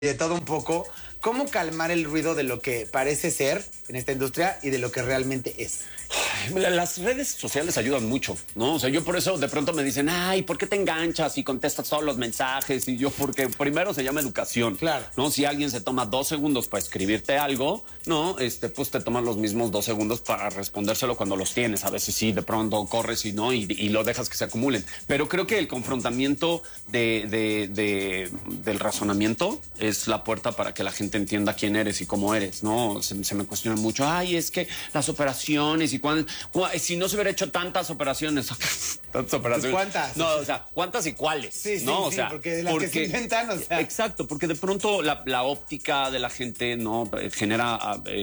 de todo un poco, cómo calmar el ruido de lo que parece ser en esta industria y de lo que realmente es. Las redes sociales ayudan mucho, ¿no? O sea, yo por eso de pronto me dicen, ay, ¿por qué te enganchas y contestas todos los mensajes? Y yo, porque primero se llama educación, Claro. ¿no? Si alguien se toma 2 segundos para escribirte algo, ¿no? Pues te toman los mismos 2 segundos para respondérselo cuando los tienes. A veces sí, de pronto corres y no, y lo dejas que se acumulen. Pero creo que el confrontamiento del razonamiento es la puerta para que la gente entienda quién eres y cómo eres, ¿no? Se me cuestiona mucho, ay, es que las operaciones y si no se hubiera hecho tantas operaciones. ¿Tantas operaciones? ¿Cuántas? No, o sea, ¿cuántas y cuáles? Sí, sí, ¿no? O sí, sea, porque de las que se inventan, o sea. Exacto, porque de pronto la óptica de la gente no genera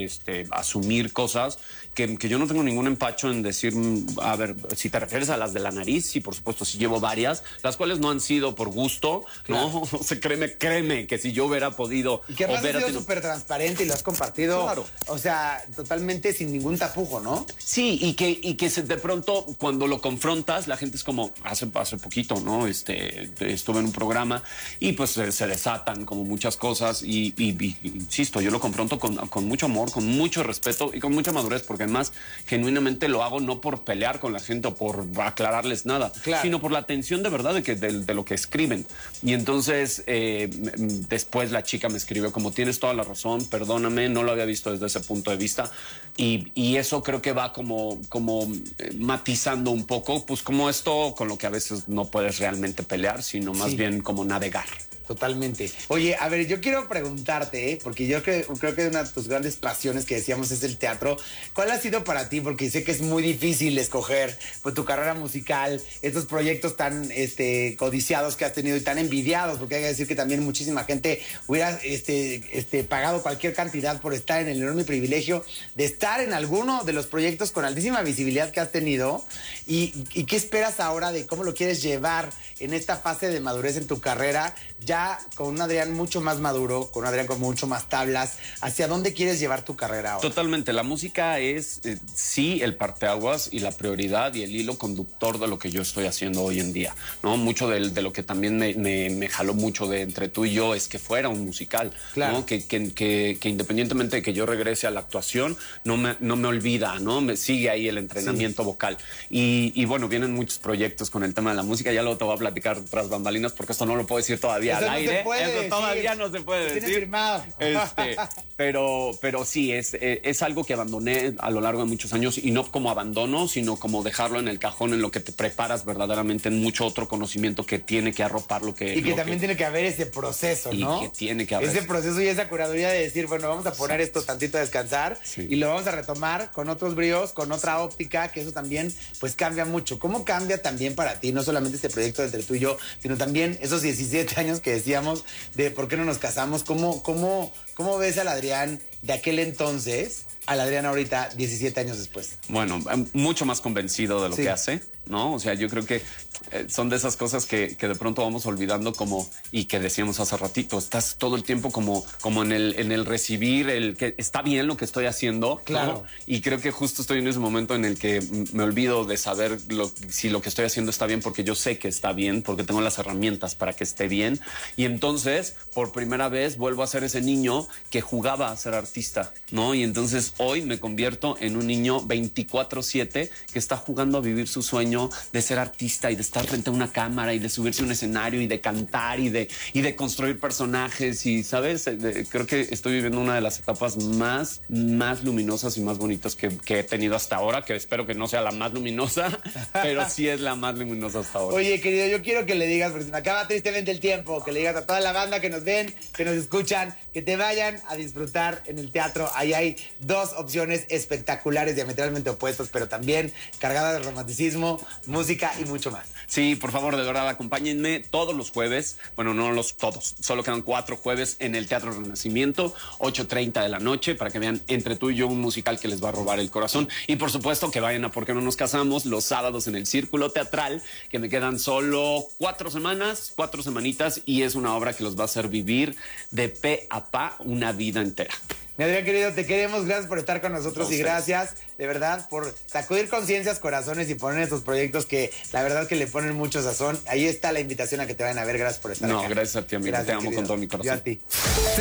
asumir cosas que yo no tengo ningún empacho en decir, a ver, si te refieres a las de la nariz, sí, por supuesto, sí llevo varias, las cuales no han sido por gusto, claro. ¿No? O sea, créeme que si yo hubiera podido... Y que además has sido súper transparente y lo has compartido, claro. O sea, totalmente sin ningún tapujo, ¿no? Sí, y que de pronto cuando lo confrontas, la gente es como, hace poquito, ¿no? Estuve en un programa y pues se desatan como muchas cosas y insisto, yo lo confronto con mucho amor, con mucho respeto y con mucha madurez, porque además genuinamente lo hago no por pelear con la gente o por aclararles nada, claro, sino por la atención de verdad de lo que escriben. Y entonces después la chica me escribió como, tienes toda la razón, perdóname, no lo había visto desde ese punto de vista, y eso creo que va como matizando un poco, pues como esto con lo que a veces no puedes realmente pelear, sino más bien como navegar. Totalmente. Oye, a ver, yo quiero preguntarte, porque yo creo que una de tus grandes pasiones que decíamos es el teatro. ¿Cuál ha sido para ti? Porque sé que es muy difícil escoger pues, tu carrera musical, estos proyectos tan codiciados que has tenido y tan envidiados, porque hay que decir que también muchísima gente hubiera pagado cualquier cantidad por estar en el enorme privilegio de estar en alguno de los proyectos con altísima visibilidad que has tenido. ¿Y qué esperas ahora de cómo lo quieres llevar en esta fase de madurez en tu carrera? Ya con un Adrián mucho más maduro, con un Adrián con mucho más tablas, ¿hacia dónde quieres llevar tu carrera ahora? Totalmente, la música es sí el parteaguas y la prioridad y el hilo conductor de lo que yo estoy haciendo hoy en día, ¿no? Mucho de lo que también me jaló mucho de entre tú y yo es que fuera un musical, claro, ¿no? Que independientemente de que yo regrese a la actuación, no me olvida, ¿no? Me sigue ahí el entrenamiento vocal. Y bueno, vienen muchos proyectos con el tema de la música, ya luego te voy a platicar tras bambalinas porque esto no lo puedo decir todavía al aire. Eso todavía no se puede decir. Tienes firmado. Pero sí, es algo que abandoné a lo largo de muchos años y no como abandono, sino como dejarlo en el cajón en lo que te preparas verdaderamente en mucho otro conocimiento que tiene que arropar lo que... Y que también tiene que haber ese proceso, ¿no? Y que tiene que haber... Ese proceso y esa curaduría de decir, bueno, vamos a poner esto tantito a descansar y lo vamos a retomar con otros bríos, con otra óptica, que eso también pues cambia mucho. ¿Cómo cambia también para ti, no solamente este proyecto entre tú y yo, sino también esos 17 años que decíamos de por qué no nos casamos? ¿Cómo ves al Adrián de aquel entonces al Adrián ahorita, 17 años después? Bueno, mucho más convencido de lo que hace, ¿no? O sea, yo creo que son de esas cosas que de pronto vamos olvidando como, y que decíamos hace ratito, estás todo el tiempo como en el recibir, el que está bien lo que estoy haciendo, claro, ¿no? Y creo que justo estoy en ese momento en el que me olvido de saber si lo que estoy haciendo está bien, porque yo sé que está bien, porque tengo las herramientas para que esté bien. Y entonces, por primera vez, vuelvo a ser ese niño que jugaba a ser artista, ¿no? Y entonces hoy me convierto en un niño 24/7 que está jugando a vivir su sueño de ser artista y de estar frente a una cámara y de subirse a un escenario y de cantar y de construir personajes. Y, ¿sabes? Creo que estoy viviendo una de las etapas más luminosas y más bonitas que he tenido hasta ahora, que espero que no sea la más luminosa, pero sí es la más luminosa hasta ahora. Oye, querido, yo quiero que le digas, porque se me acaba tristemente el tiempo, que le digas a toda la banda que nos ven, que nos escuchan, que te vayan a disfrutar en el teatro. Ahí hay 2 opciones espectaculares, diametralmente opuestas, pero también cargadas de romanticismo, música y mucho más. Sí, por favor, de verdad, acompáñenme todos los jueves. Bueno, no todos, solo quedan 4 jueves en el Teatro Renacimiento, 8:30 de la noche, para que vean Entre tú y yo, un musical que les va a robar el corazón. Y por supuesto que vayan a ¿Por qué no nos casamos? Los sábados en el Círculo Teatral, que me quedan solo 4 semanitas, y es una obra que los va a hacer vivir de pe a pa una vida entera. Mi Adrián querido, te queremos, gracias por estar con nosotros y gracias, de verdad, por sacudir conciencias, corazones y poner estos proyectos que la verdad que le ponen mucho sazón. Ahí está la invitación a que te vayan a ver, gracias por estar acá. No, gracias a ti, amigo. Te amo con todo mi corazón. Yo a ti.